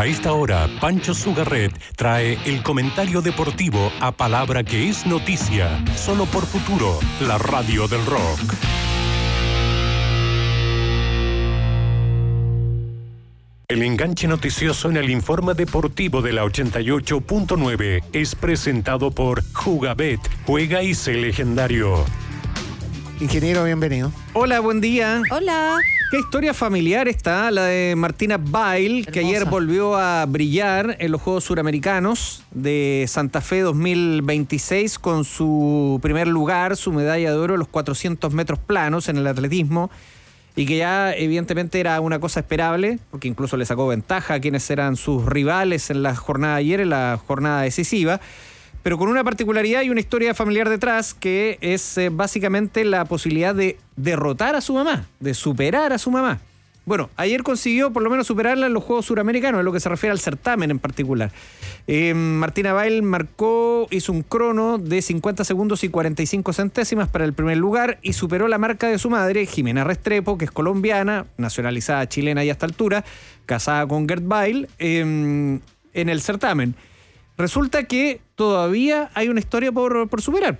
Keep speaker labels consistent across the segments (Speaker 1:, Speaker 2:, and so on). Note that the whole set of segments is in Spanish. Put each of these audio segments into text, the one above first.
Speaker 1: A esta hora, Pancho Sugarret trae el comentario deportivo a palabra que es noticia, solo por Futuro, la radio del rock. El enganche noticioso en el informe deportivo de la 88.9 es presentado por Jugabet, juega y sé legendario.
Speaker 2: Ingeniero, bienvenido.
Speaker 3: Hola, buen día.
Speaker 4: Hola.
Speaker 3: Qué historia familiar está la de Martina Bail, que ayer volvió a brillar en los Juegos Suramericanos de Santa Fe 2026 con su primer lugar, su medalla de oro en los 400 metros planos en el atletismo, y que ya evidentemente era una cosa esperable, porque incluso le sacó ventaja a quienes eran sus rivales en la jornada de ayer, en la jornada decisiva, pero con una particularidad y una historia familiar detrás, que es básicamente la posibilidad de derrotar a su mamá, de superar a su mamá. Bueno, ayer consiguió por lo menos superarla en los Juegos Suramericanos, en lo que se refiere al certamen en particular. Martina Bail hizo un crono de 50 segundos y 45 centésimas para el primer lugar y superó la marca de su madre, Jimena Restrepo, que es colombiana, nacionalizada chilena y a esta altura, casada con Gert Bail, en el certamen. Resulta que todavía hay una historia por superar,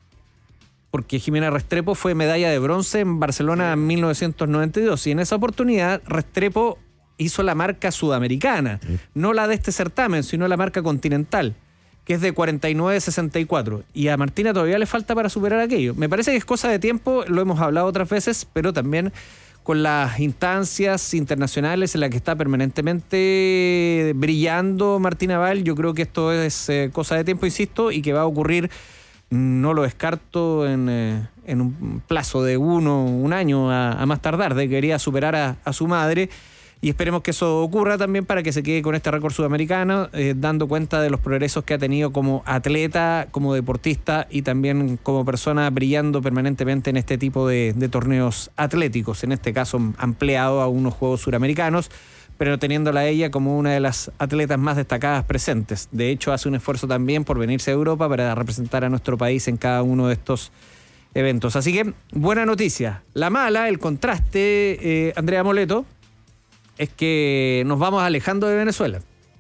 Speaker 3: porque Jimena Restrepo fue medalla de bronce en Barcelona en 1992 y en esa oportunidad Restrepo hizo la marca sudamericana, no la de este certamen, sino la marca continental, que es de 49.64, y a Martina todavía le falta para superar aquello. Me parece que es cosa de tiempo, lo hemos hablado otras veces, pero también con las instancias internacionales en las que está permanentemente brillando Martina Bail, yo creo que esto es cosa de tiempo, insisto, y que va a ocurrir, no lo descarto, en un plazo de un año a más tardar, de que quería superar a su madre, y esperemos que eso ocurra también para que se quede con este récord sudamericano, dando cuenta de los progresos que ha tenido como atleta, como deportista y también como persona brillando permanentemente en este tipo de torneos atléticos, en este caso ampliado a unos Juegos Suramericanos, pero teniéndola a ella como una de las atletas más destacadas presentes. De hecho, hace un esfuerzo también por venirse a Europa para representar a nuestro país en cada uno de estos eventos. Así que, buena noticia. La mala, el contraste, Andrea Moleto, es que nos vamos alejando de Venezuela.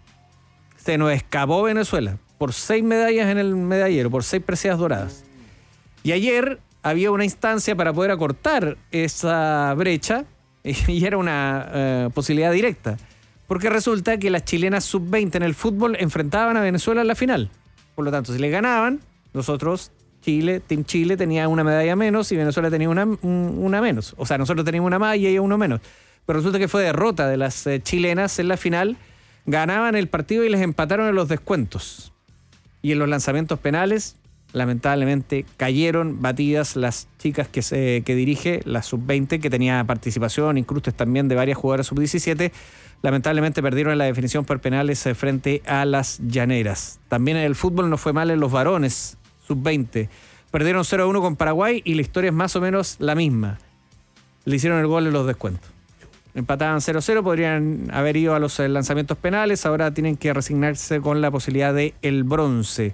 Speaker 3: Se nos escapó Venezuela por 6 medallas en el medallero, por 6 preseas doradas. Y ayer había una instancia para poder acortar esa brecha y era una posibilidad directa, porque resulta que las chilenas sub-20 en el fútbol enfrentaban a Venezuela en la final. Por lo tanto, si le ganaban, nosotros, Team Chile tenía una medalla menos y Venezuela tenía una menos. O sea, nosotros teníamos una más y ella uno menos. Pero resulta que fue derrota de las chilenas en la final. Ganaban el partido y les empataron en los descuentos. Y en los lanzamientos penales, lamentablemente, cayeron batidas las chicas que dirige la sub-20, que tenía participación, incrustes también de varias jugadoras sub-17. Lamentablemente perdieron en la definición por penales frente a las llaneras. También en el fútbol no fue mal en los varones sub-20. Perdieron 0-1 con Paraguay y la historia es más o menos la misma. Le hicieron el gol en los descuentos. Empataban 0-0, podrían haber ido a los lanzamientos penales, ahora tienen que resignarse con la posibilidad de el bronce.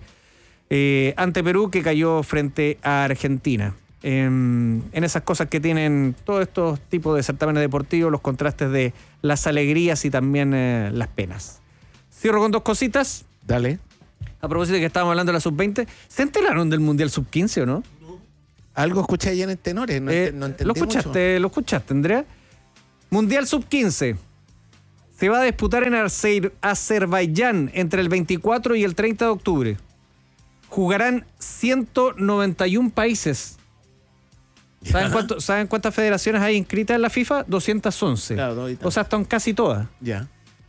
Speaker 3: Ante Perú, que cayó frente a Argentina. En esas cosas que tienen todos estos tipos de certámenes deportivos, los contrastes de las alegrías y también las penas. Cierro con 2 cositas.
Speaker 2: Dale.
Speaker 3: A propósito de que estábamos hablando de la sub-20, ¿se enteraron del Mundial sub-15 o no?
Speaker 2: Algo escuché allá en el Tenores, no entendí
Speaker 3: ¿Lo escuchaste, Andrea? Mundial sub-15 se va a disputar en Azerbaiyán entre el 24 y el 30 de octubre. Jugarán 191 países. ¿Saben cuántas federaciones hay inscritas en la FIFA? 211.
Speaker 2: Claro,
Speaker 3: o sea, están casi todas.
Speaker 2: Ya.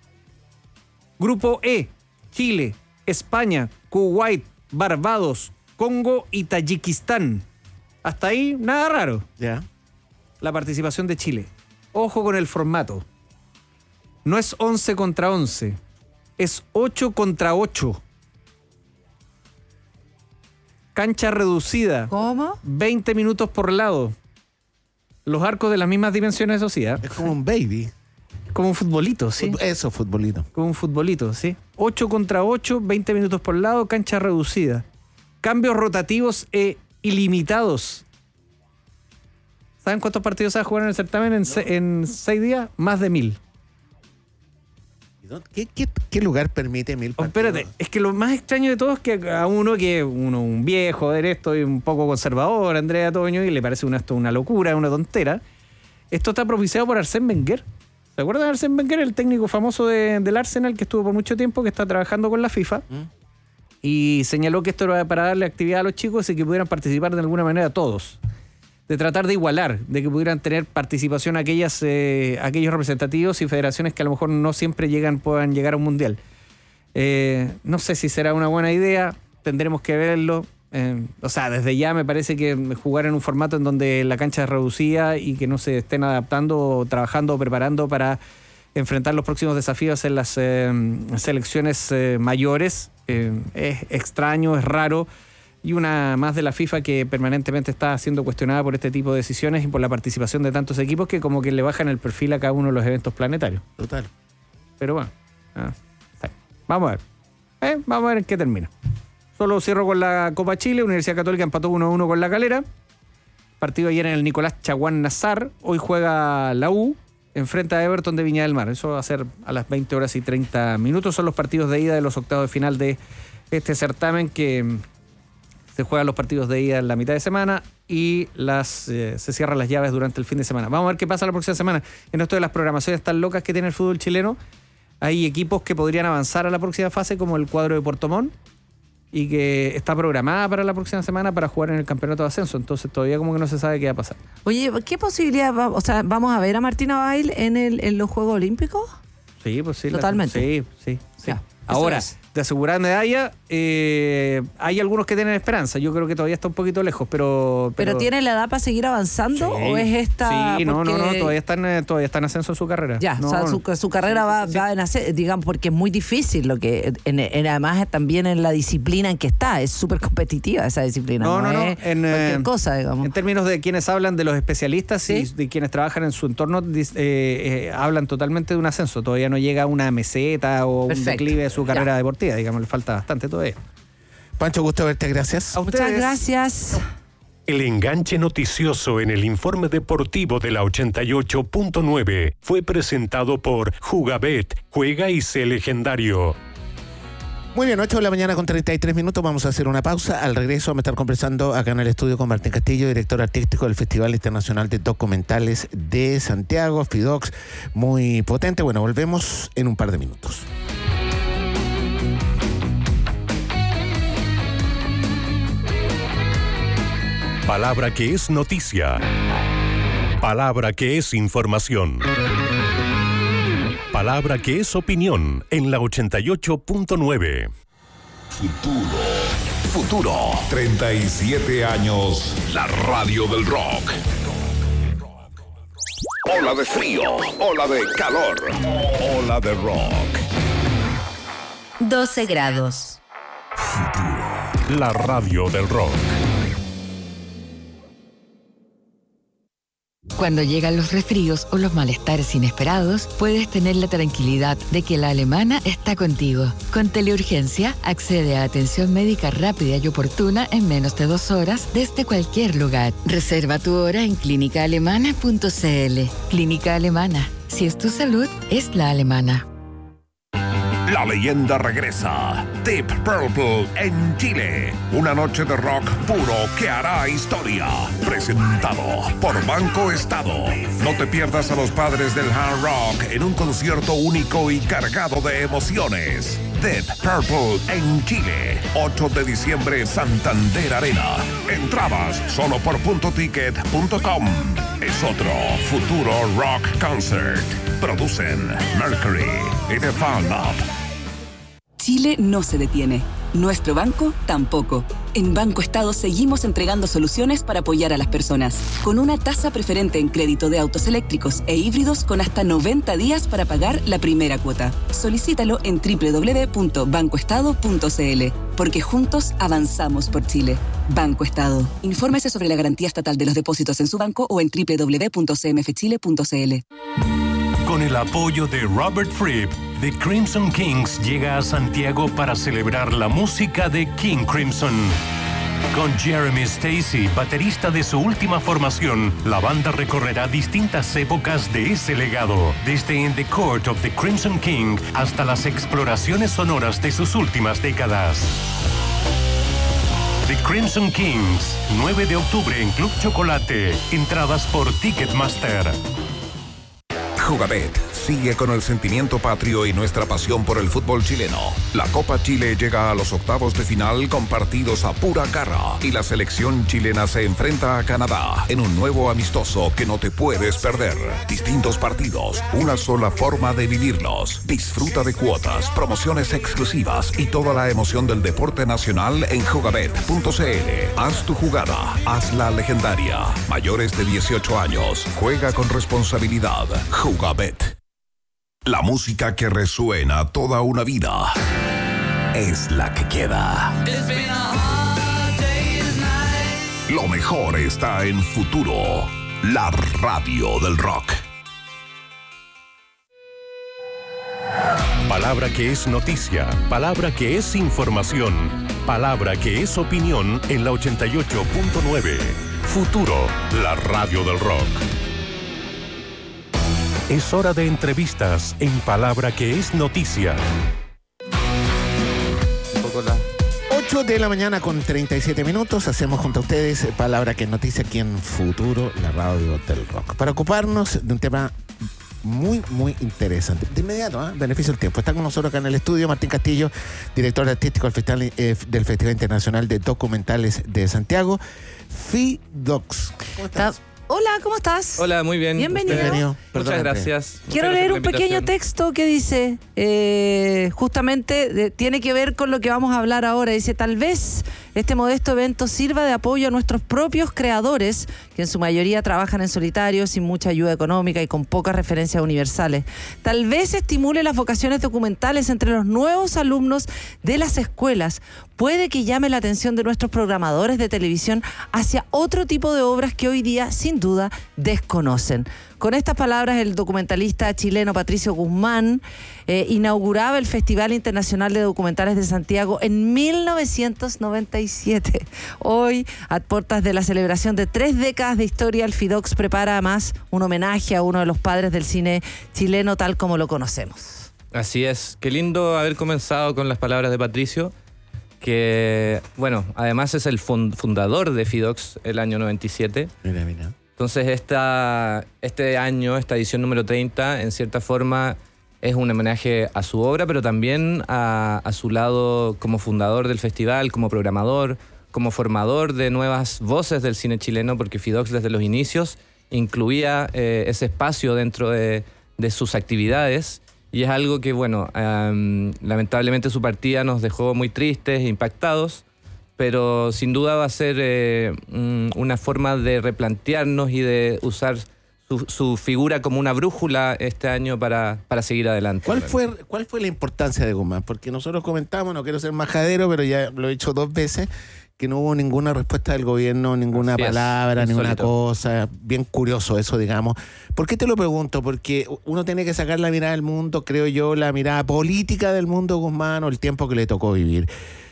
Speaker 3: Grupo E: Chile, España, Kuwait, Barbados, Congo y Tayikistán. Hasta ahí, nada raro.
Speaker 2: Ya.
Speaker 3: La participación de Chile. Ojo con el formato. No es 11 contra 11. Es 8 contra 8. Cancha reducida.
Speaker 4: ¿Cómo?
Speaker 3: 20 minutos por lado. Los arcos de las mismas dimensiones, eso sí, ¿eh?
Speaker 2: Es como un baby.
Speaker 3: Como un futbolito, sí.
Speaker 2: Eso, futbolito.
Speaker 3: Como un futbolito, sí. 8 contra 8, 20 minutos por lado, cancha reducida. Cambios rotativos e ilimitados. ¿Saben cuántos partidos se va a jugar en el certamen en 6 días? Más de 1000.
Speaker 2: ¿Qué lugar permite 1000 partidos?
Speaker 3: Espérate, es que lo más extraño de todo es que a uno un viejo de esto y un poco conservador, Andrea Toño, y le parece esto una locura, una tontera. Esto está propiciado por Arsène Wenger. ¿Se acuerdan de Arsène Wenger, el técnico famoso del Arsenal que estuvo por mucho tiempo, que está trabajando con la FIFA? Y señaló que esto era para darle actividad a los chicos y que pudieran participar de alguna manera todos. De tratar de igualar, de que pudieran tener participación aquellos representativos y federaciones que a lo mejor no siempre puedan llegar a un mundial. No sé si será una buena idea, tendremos que verlo. Desde ya me parece que jugar en un formato en donde la cancha es reducida y que no se estén adaptando, trabajando o preparando para enfrentar los próximos desafíos en las selecciones mayores es extraño, es raro. Y una más de la FIFA que permanentemente está siendo cuestionada por este tipo de decisiones y por la participación de tantos equipos que como que le bajan el perfil a cada uno de los eventos planetarios.
Speaker 2: Total.
Speaker 3: Pero bueno, vamos a ver. Vamos a ver en qué termina. Solo cierro con la Copa Chile. Universidad Católica empató 1-1 con La Calera. Partido ayer en el Nicolás Chaguán Nazar. Hoy juega la U. Enfrenta a Everton de Viña del Mar. Eso va a ser a las 20:30. Son los partidos de ida de los octavos de final de este certamen que se juegan los partidos de ida en la mitad de semana y se cierran las llaves durante el fin de semana. Vamos a ver qué pasa la próxima semana. En esto de las programaciones tan locas que tiene el fútbol chileno, hay equipos que podrían avanzar a la próxima fase, como el cuadro de Puerto Montt, y que está programada para la próxima semana para jugar en el campeonato de ascenso. Entonces todavía como que no se sabe qué va a pasar.
Speaker 4: Oye, ¿qué posibilidad? ¿Vamos a ver a Martina Bail en los Juegos Olímpicos?
Speaker 3: Sí, pues sí.
Speaker 4: Totalmente.
Speaker 3: Sí.
Speaker 4: Ya,
Speaker 3: ahora,
Speaker 4: es.
Speaker 3: de asegurar medalla, hay algunos que tienen esperanza. Yo creo que todavía está un poquito lejos, pero
Speaker 4: ¿tiene la edad para seguir avanzando o es esta?
Speaker 3: Sí,
Speaker 4: porque...
Speaker 3: no, todavía está en ascenso su carrera.
Speaker 4: Ya,
Speaker 3: no,
Speaker 4: su carrera va en ascenso, digamos, porque es muy difícil lo que, además también en la disciplina en que está, es súper competitiva esa disciplina. No. Es cualquier cosa, digamos.
Speaker 3: En términos de quienes hablan de los especialistas y de quienes trabajan en su entorno, hablan totalmente de un ascenso. Todavía no llega a una meseta o un declive de su carrera deportiva. Digamos, le falta bastante todavía.
Speaker 2: Pancho, gusto verte, gracias.
Speaker 4: Muchas gracias.
Speaker 1: El enganche noticioso en el informe deportivo de la 88.9 fue presentado por Jugabet, juega y sé legendario.
Speaker 2: Muy bien, 8 de la mañana con 33 minutos, vamos a hacer una pausa. Al regreso vamos a estar conversando acá en el estudio con Martín Castillo, director artístico del Festival Internacional de Documentales de Santiago, FIDOX, muy potente. Bueno, volvemos en un par de minutos.
Speaker 1: Palabra que es noticia. Palabra que es información. Palabra que es opinión en la 88.9.
Speaker 5: Futuro. 37 años. La radio del rock. Ola de frío. Ola de calor. Ola de rock.
Speaker 6: 12 grados.
Speaker 1: La radio del rock.
Speaker 6: Cuando llegan los resfríos o los malestares inesperados, puedes tener la tranquilidad de que la alemana está contigo. Con Teleurgencia, accede a atención médica rápida y oportuna en menos de 2 horas desde cualquier lugar. Reserva tu hora en clínicaalemana.cl. Clínica Alemana. Si es tu salud, es la alemana.
Speaker 5: La leyenda regresa. Deep Purple en Chile. Una noche de rock puro que hará historia. Presentado por Banco Estado. No te pierdas a los padres del hard rock en un concierto único y cargado de emociones. Deep Purple en Chile. 8 de diciembre, Santander Arena. Entradas solo por puntoticket.com. Es otro futuro rock concert. Producen Mercury y The Fan Up.
Speaker 7: Chile no se detiene. Nuestro banco tampoco. En Banco Estado seguimos entregando soluciones para apoyar a las personas. Con una tasa preferente en crédito de autos eléctricos e híbridos con hasta 90 días para pagar la primera cuota. Solicítalo en www.bancoestado.cl. Porque juntos avanzamos por Chile. Banco Estado. Infórmese sobre la garantía estatal de los depósitos en su banco o en www.cmfchile.cl.
Speaker 1: Con el apoyo de Robert Fripp, The Crimson Kings llega a Santiago para celebrar la música de King Crimson. Con Jeremy Stacy, baterista de su última formación, la banda recorrerá distintas épocas de ese legado, desde In the Court of the Crimson King hasta las exploraciones sonoras de sus últimas décadas. The Crimson Kings, 9 de octubre en Club Chocolate. Entradas por Ticketmaster.
Speaker 5: Jugabet sigue con el sentimiento patrio y nuestra pasión por el fútbol chileno. La Copa Chile llega a los octavos de final con partidos a pura garra y la selección chilena se enfrenta a Canadá en un nuevo amistoso que no te puedes perder. Distintos partidos, una sola forma de vivirlos. Disfruta de cuotas, promociones exclusivas y toda la emoción del deporte nacional en jugabet.cl. Haz tu jugada, hazla legendaria. Mayores de 18 años, juega con responsabilidad. Jugabet. La música que resuena toda una vida es la que queda. Lo mejor está en Futuro, la radio del rock.
Speaker 1: Palabra que es noticia, palabra que es información, palabra que es opinión en la 88.9. Futuro, la radio del rock. Es hora de entrevistas en Palabra que es noticia.
Speaker 2: 8 de la mañana con 37 minutos. Hacemos junto a ustedes Palabra que es noticia aquí en Futuro, la radio del rock. Para ocuparnos de un tema muy, muy interesante. De inmediato, beneficio del tiempo. Está con nosotros acá en el estudio Martín Castillo, director artístico del Festival Internacional de Documentales de Santiago, FIDOCS. ¿Cómo estás?
Speaker 8: Hola, ¿cómo estás?
Speaker 9: Hola, muy bien.
Speaker 8: Bienvenido.
Speaker 9: Muchas gracias.
Speaker 8: Quiero leer un pequeño texto que dice, justamente tiene que ver con lo que vamos a hablar ahora. Dice, tal vez este modesto evento sirva de apoyo a nuestros propios creadores, que en su mayoría trabajan en solitario, sin mucha ayuda económica y con pocas referencias universales. Tal vez estimule las vocaciones documentales entre los nuevos alumnos de las escuelas. Puede que llame la atención de nuestros programadores de televisión hacia otro tipo de obras que hoy día, sin duda, desconocen. Con estas palabras, el documentalista chileno Patricio Guzmán inauguraba el Festival Internacional de Documentales de Santiago en 1997. Hoy, a puertas de la celebración de 3 décadas de historia, el FIDOCS prepara además un homenaje a uno de los padres del cine chileno tal como lo conocemos.
Speaker 9: Así es. Qué lindo haber comenzado con las palabras de Patricio, que, bueno, además es el fundador de FIDOCS el año 97.
Speaker 2: Mira.
Speaker 9: Entonces este año, esta edición número 30, en cierta forma es un homenaje a su obra, pero también a su lado como fundador del festival, como programador, como formador de nuevas voces del cine chileno, porque FIDOCS desde los inicios incluía ese espacio dentro de sus actividades, y es algo que, bueno, lamentablemente su partida nos dejó muy tristes e impactados, pero sin duda va a ser una forma de replantearnos y de usar su figura como una brújula este año para seguir adelante.
Speaker 2: ¿Cuál fue la importancia de Guzmán? Porque nosotros comentamos, no quiero ser majadero, pero ya lo he dicho 2 veces, que no hubo ninguna respuesta del gobierno, ninguna palabra, ninguna cosa. Bien curioso eso, digamos. ¿Por qué te lo pregunto? Porque uno tiene que sacar la mirada del mundo, creo yo, la mirada política del mundo Guzmán o el tiempo que le tocó vivir.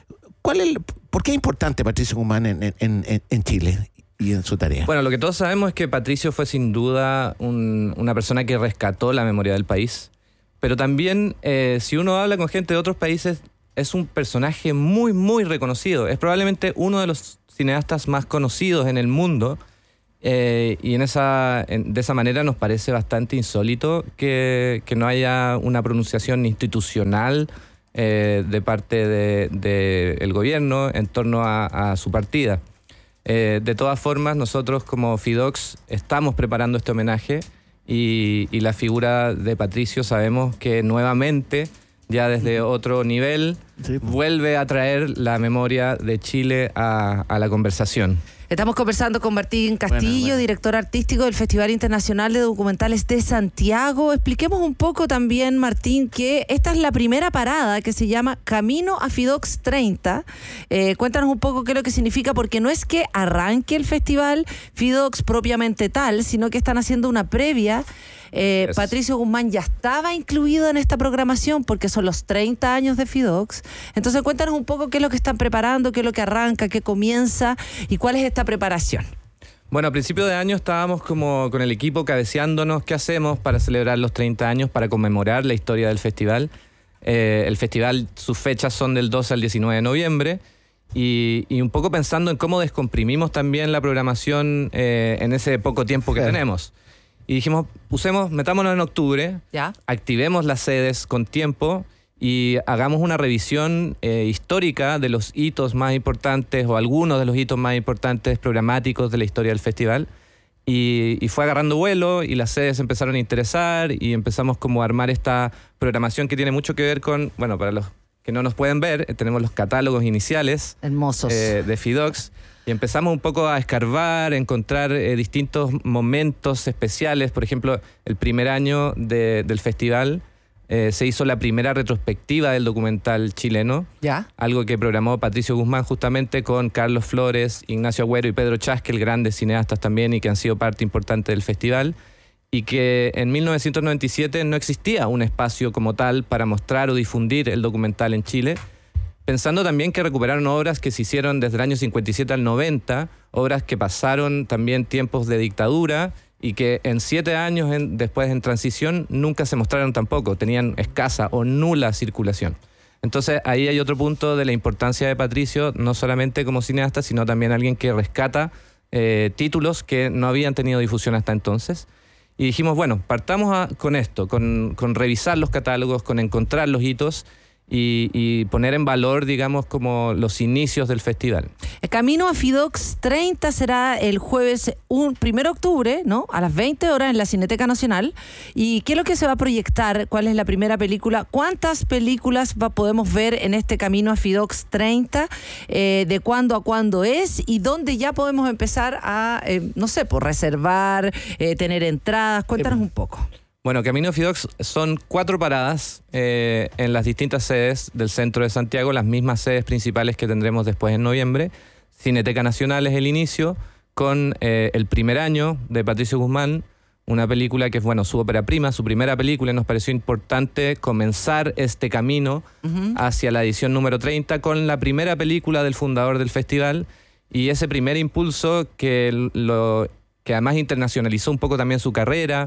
Speaker 2: ¿Por qué es importante Patricio Guzmán en Chile y en su tarea?
Speaker 9: Bueno, lo que todos sabemos es que Patricio fue sin duda una persona que rescató la memoria del país, pero también si uno habla con gente de otros países, es un personaje muy, muy reconocido. Es probablemente uno de los cineastas más conocidos en el mundo, y de esa manera nos parece bastante insólito que no haya una pronunciación institucional de parte del gobierno en torno a su partida. De todas formas, nosotros como FIDOCS estamos preparando este homenaje y la figura de Patricio sabemos que nuevamente, ya desde otro nivel, vuelve a traer la memoria de Chile a la conversación.
Speaker 8: Estamos conversando con Martín Castillo, director artístico del Festival Internacional de Documentales de Santiago. Expliquemos un poco también, Martín, que esta es la primera parada que se llama Camino a FIDOCS 30. Cuéntanos un poco qué es lo que significa, porque no es que arranque el festival FIDOCS propiamente tal, sino que están haciendo una previa Patricio Guzmán ya estaba incluido en esta programación porque son los 30 años de FIDOX. Entonces cuéntanos un poco qué es lo que están preparando, qué es lo que arranca, qué comienza y cuál es esta preparación.
Speaker 9: Bueno, a principio de año estábamos como con el equipo cabeceándonos qué hacemos para celebrar los 30 años, para conmemorar la historia del festival. El festival, sus fechas son del 12 al 19 de noviembre y un poco pensando en cómo descomprimimos también la programación en ese poco tiempo que tenemos. Y dijimos, metámonos en octubre, activemos las sedes con tiempo y hagamos una revisión histórica de los hitos más importantes o algunos de los hitos más importantes programáticos de la historia del festival. Y fue agarrando vuelo y las sedes empezaron a interesar y empezamos como a armar esta programación que tiene mucho que ver con, bueno, para los que no nos pueden ver, tenemos los catálogos iniciales
Speaker 8: hermosos
Speaker 9: de FIDOX y empezamos un poco a escarbar, a encontrar distintos momentos especiales. Por ejemplo, el primer año del festival se hizo la primera retrospectiva del documental chileno, algo que programó Patricio Guzmán justamente con Carlos Flores, Ignacio Agüero y Pedro Chaskel, grandes cineastas también y que han sido parte importante del festival, y que en 1997 no existía un espacio como tal para mostrar o difundir el documental en Chile, pensando también que recuperaron obras que se hicieron desde el año 57 al 90, obras que pasaron también tiempos de dictadura y que en 7 años después en transición nunca se mostraron tampoco, tenían escasa o nula circulación. Entonces ahí hay otro punto de la importancia de Patricio, no solamente como cineasta, sino también alguien que rescata títulos que no habían tenido difusión hasta entonces. Y dijimos, bueno, partamos con esto, con revisar los catálogos, con encontrar los hitos y poner en valor, digamos, como los inicios del festival.
Speaker 8: El camino a FIDOX 30 será el jueves 1 de octubre, ¿no? A las 20 horas en la Cineteca Nacional. ¿Y qué es lo que se va a proyectar? ¿Cuál es la primera película? ¿Cuántas películas podemos ver en este camino a FIDOX 30? ¿De cuándo a cuándo es? ¿Y dónde ya podemos empezar a, no sé, por reservar, tener entradas? Cuéntanos un poco.
Speaker 9: Bueno, Camino a FIDOX son 4 paradas en las distintas sedes del centro de Santiago, las mismas sedes principales que tendremos después en noviembre. Cineteca Nacional es el inicio, con el primer año de Patricio Guzmán, una película que es, bueno, su ópera prima, su primera película, y nos pareció importante comenzar este camino hacia la edición número 30 con la primera película del fundador del festival, y ese primer impulso que además internacionalizó un poco también su carrera,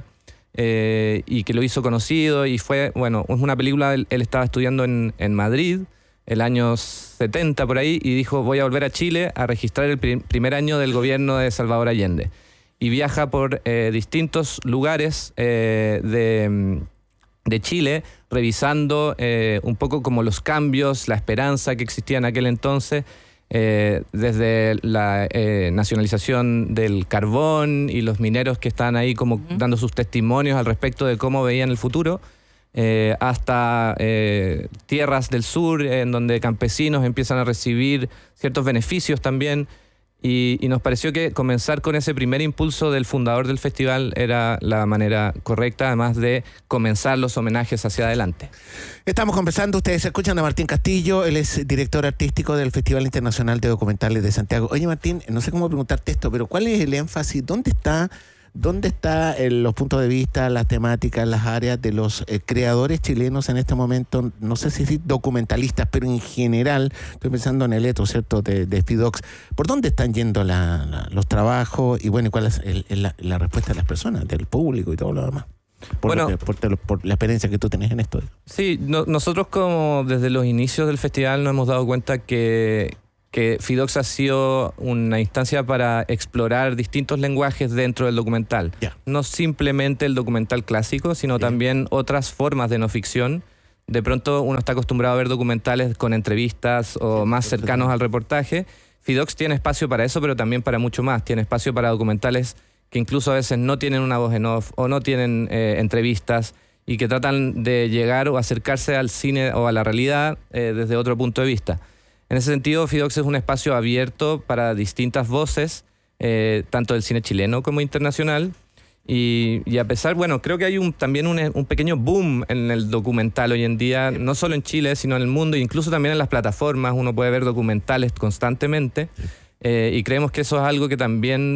Speaker 9: y que lo hizo conocido, y fue, bueno, es una película, él estaba estudiando en Madrid el año 70 por ahí, y dijo, voy a volver a Chile a registrar el primer año del gobierno de Salvador Allende, y viaja por distintos lugares de Chile, revisando un poco como los cambios, la esperanza que existía en aquel entonces, desde la nacionalización del carbón y los mineros que están ahí como dando sus testimonios al respecto de cómo veían el futuro, hasta tierras del sur en donde campesinos empiezan a recibir ciertos beneficios también, y nos pareció que comenzar con ese primer impulso del fundador del festival era la manera correcta, además de comenzar los homenajes hacia adelante.
Speaker 2: Estamos conversando, ustedes escuchan a Martín Castillo, él es director artístico del Festival Internacional de Documentales de Santiago. Oye, Martín, no sé cómo preguntarte esto, pero ¿cuál es el énfasis? ¿Dónde están los puntos de vista, las temáticas, las áreas de los creadores chilenos en este momento? No sé si documentalistas, pero en general, estoy pensando en el eto, ¿cierto?, de FIDOX. ¿Por dónde están yendo los trabajos? Y bueno, ¿cuál es la respuesta de las personas, del público y todo lo demás? Por la experiencia que tú tenés en esto.
Speaker 9: Sí, nosotros como desde los inicios del festival nos hemos dado cuenta que FIDOX ha sido una instancia para explorar distintos lenguajes dentro del documental. No simplemente el documental clásico, sino también otras formas de no ficción. De pronto uno está acostumbrado a ver documentales con entrevistas o más cercanos al reportaje. FIDOX tiene espacio para eso, pero también para mucho más. Tiene espacio para documentales que incluso a veces no tienen una voz en off o no tienen entrevistas, y que tratan de llegar o acercarse al cine o a la realidad desde otro punto de vista. En ese sentido, FIDOX es un espacio abierto para distintas voces, tanto del cine chileno como internacional. Y a pesar, bueno, creo que hay también un pequeño boom en el documental hoy en día, no solo en Chile, sino en el mundo, e incluso también en las plataformas. Uno puede ver documentales constantemente, y creemos que eso es algo que también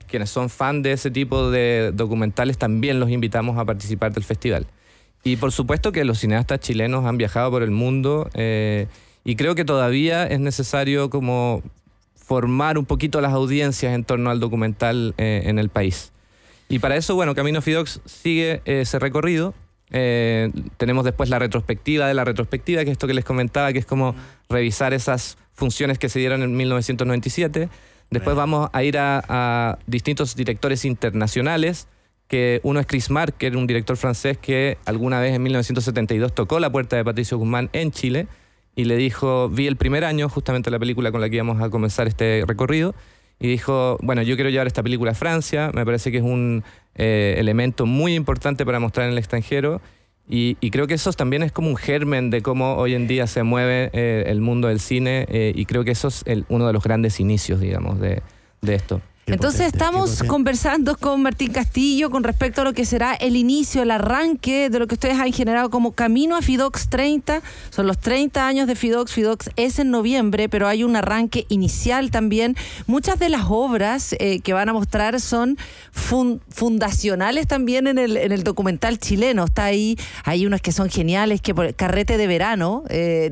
Speaker 9: quienes son fan de ese tipo de documentales también los invitamos a participar del festival. Y por supuesto que los cineastas chilenos han viajado por el mundo y creo que todavía es necesario como formar un poquito las audiencias en torno al documental en el país. Y para eso, bueno, Camino Fidox sigue ese recorrido. Tenemos después la retrospectiva de la retrospectiva, que es esto que les comentaba, que es como revisar esas funciones que se dieron en 1997. Después vamos a ir a distintos directores internacionales, que uno es Chris Marker, que era un director francés que alguna vez en 1972 tocó la puerta de Patricio Guzmán en Chile y le dijo, vi el primer año, justamente la película con la que íbamos a comenzar este recorrido, y dijo, bueno, yo quiero llevar esta película a Francia, me parece que es un elemento muy importante para mostrar en el extranjero, y creo que eso también es como un germen de cómo hoy en día se mueve el mundo del cine, y creo que eso es uno de los grandes inicios, digamos, de esto.
Speaker 8: Entonces estamos conversando con Martín Castillo con respecto a lo que será el inicio, el arranque de lo que ustedes han generado como Camino a Fidox 30. Son los 30 años de Fidox. Fidox es en noviembre, pero hay un arranque inicial también. Muchas de las obras que van a mostrar son fundacionales también en el documental chileno. Está ahí, hay unas que son geniales, que por Carrete de Verano,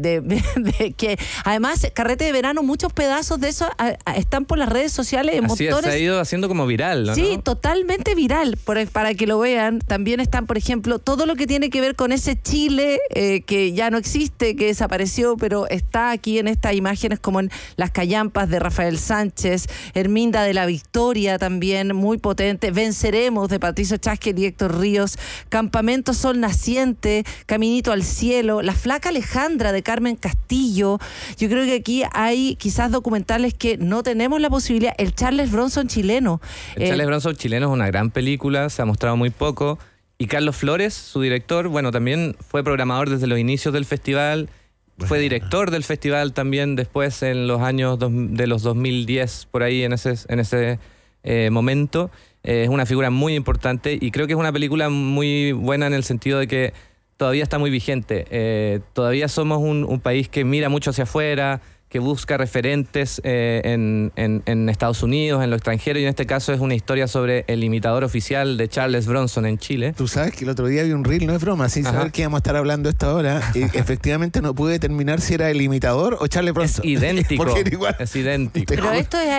Speaker 8: que además Carrete de Verano, muchos pedazos de eso están por las redes sociales en montones.
Speaker 9: Se ha ido haciendo como viral, ¿no?
Speaker 8: Sí, totalmente viral, para que lo vean. También están, por ejemplo, todo lo que tiene que ver con ese Chile que ya no existe, que desapareció, pero está aquí en estas imágenes, como en Las Callampas de Rafael Sánchez, Herminda de la Victoria también, muy potente, Venceremos de Patricio Chasquel y Héctor Ríos, Campamento Sol Naciente, Caminito al Cielo, La Flaca Alejandra de Carmen Castillo. Yo creo que aquí hay quizás documentales que no tenemos la posibilidad. El Charles Bronson chileno.
Speaker 9: Charles Bronson chileno es una gran película, se ha mostrado muy poco. Y Carlos Flores, su director, bueno, también fue programador desde los inicios del festival, fue director del festival también después en los años de los 2010, por ahí en ese momento. Es una figura muy importante y creo que es una película muy buena en el sentido de que todavía está muy vigente. Todavía somos un país que mira mucho hacia afuera, que busca referentes en Estados Unidos, en lo extranjero, y en este caso es una historia sobre el imitador oficial de Charles Bronson en Chile.
Speaker 2: Tú sabes que el otro día vi un reel, no es broma, sin saber que íbamos a estar hablando esta hora, y efectivamente no pude determinar si era el imitador o Charles Bronson.
Speaker 9: Es idéntico.
Speaker 2: Porque era igual.
Speaker 9: Es idéntico.
Speaker 8: Pero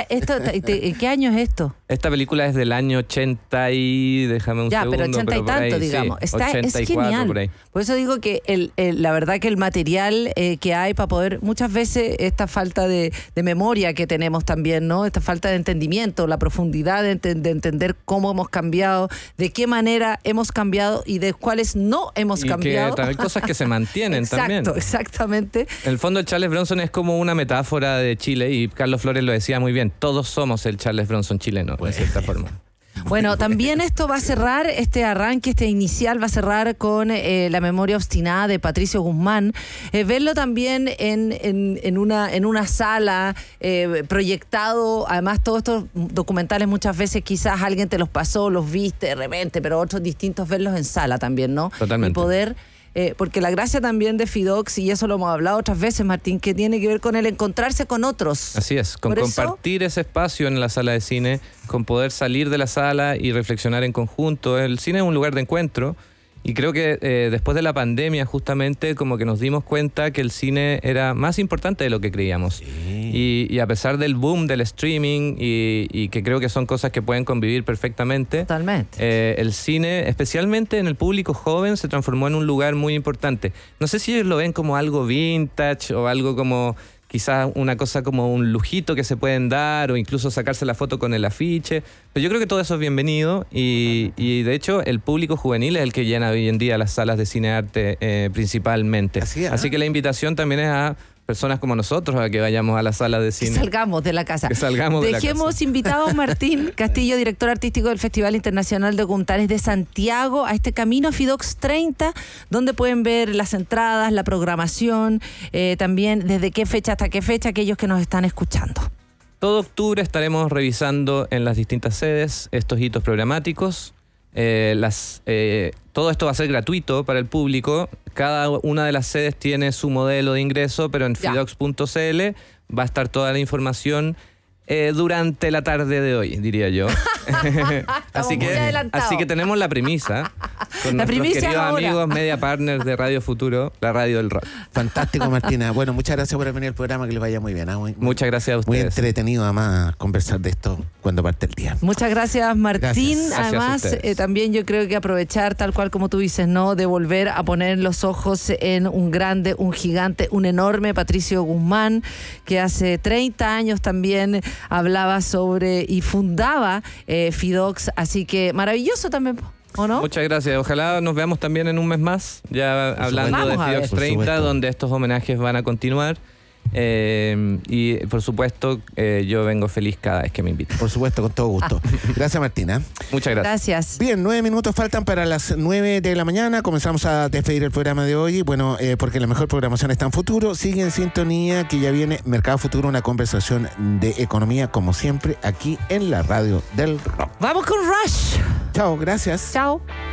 Speaker 8: ¿qué año es esto?
Speaker 9: Esta película es del año 80 y... déjame un segundo.
Speaker 8: Ya, pero 80 y tanto, ahí, digamos.
Speaker 9: Sí, 84,
Speaker 8: es genial.
Speaker 9: Por ahí.
Speaker 8: Por eso digo que la verdad que el material que hay para poder... Muchas veces esta falta de memoria que tenemos también, ¿no? Esta falta de entendimiento, la profundidad de entender cómo hemos cambiado, de qué manera hemos cambiado y de cuáles no hemos cambiado.
Speaker 9: Que hay cosas que se mantienen también.
Speaker 8: Exactamente.
Speaker 9: En el fondo, el Charles Bronson es como una metáfora de Chile y Carlos Flores lo decía muy bien. Todos somos el Charles Bronson chileno, de cierta forma.
Speaker 8: Bueno, también esto va a cerrar, este arranque, este inicial va a cerrar con La memoria obstinada de Patricio Guzmán. Verlo también en una sala proyectado, además todos estos documentales muchas veces quizás alguien te los pasó, los viste de repente, pero otros distintos verlos en sala también, ¿no?
Speaker 9: Totalmente.
Speaker 8: Y poder... porque la gracia también de Fidox, y eso lo hemos hablado otras veces, Martín, que tiene que ver con el encontrarse con otros.
Speaker 9: Así es, con compartir ese espacio en la sala de cine, con poder salir de la sala y reflexionar en conjunto. El cine es un lugar de encuentro y creo que después de la pandemia justamente como que nos dimos cuenta que el cine era más importante de lo que creíamos. Sí. Y a pesar del boom del streaming y que creo que son cosas que pueden convivir perfectamente.
Speaker 8: Totalmente.
Speaker 9: El cine, especialmente en el público joven, se transformó en un lugar muy importante. No sé si ellos lo ven como algo vintage o algo como... quizás una cosa como un lujito que se pueden dar o incluso sacarse la foto con el afiche. Pero yo creo que todo eso es bienvenido y de hecho el público juvenil es el que llena hoy en día las salas de cine-arte principalmente. Así que la invitación también es a personas como nosotros a que vayamos a la sala de cine.
Speaker 8: Que salgamos de la casa. Dejemos invitados Martín Castillo, director artístico del Festival Internacional de Documentales de Santiago, a este Camino Fidox 30, donde pueden ver las entradas, la programación, también desde qué fecha hasta qué fecha, aquellos que nos están escuchando.
Speaker 9: Todo octubre estaremos revisando en las distintas sedes estos hitos programáticos. Todo esto va a ser gratuito para el público. Cada una de las sedes tiene su modelo de ingreso, pero en fidox.cl va a estar toda la información. durante la tarde de hoy, diría yo. así que tenemos la premisa con nuestros queridos amigos media partners de Radio Futuro, la radio del rock.
Speaker 2: Fantástico, Martina. Bueno, muchas gracias por venir al programa, que les vaya muy bien.
Speaker 9: Muchas gracias a ustedes.
Speaker 2: Muy entretenido además conversar de esto cuando parte el día.
Speaker 8: Muchas gracias, Martín.
Speaker 2: Gracias.
Speaker 8: Además, también yo creo que aprovechar, tal cual como tú dices, ¿no? De volver a poner los ojos en un grande, un gigante, un enorme Patricio Guzmán, que hace 30 años también hablaba sobre y fundaba FIDOCS, así que maravilloso también, ¿o no?
Speaker 9: Muchas gracias, ojalá nos veamos también en un mes más, ya hablando de FIDOCS 30, donde estos homenajes van a continuar. Y por supuesto yo vengo feliz cada vez que me invitan.
Speaker 2: Por supuesto, con todo gusto. Gracias, Martina.
Speaker 9: Muchas
Speaker 8: Gracias.
Speaker 2: Bien, 9 minutos faltan para las 9 de la mañana. Comenzamos a despedir el programa de hoy. Bueno, porque la mejor programación está en Futuro. Sigue en sintonía, que ya viene Mercado Futuro, una conversación de economía como siempre aquí en la radio del rock.
Speaker 8: Vamos con Rush.
Speaker 2: Chao, gracias.
Speaker 8: Chao.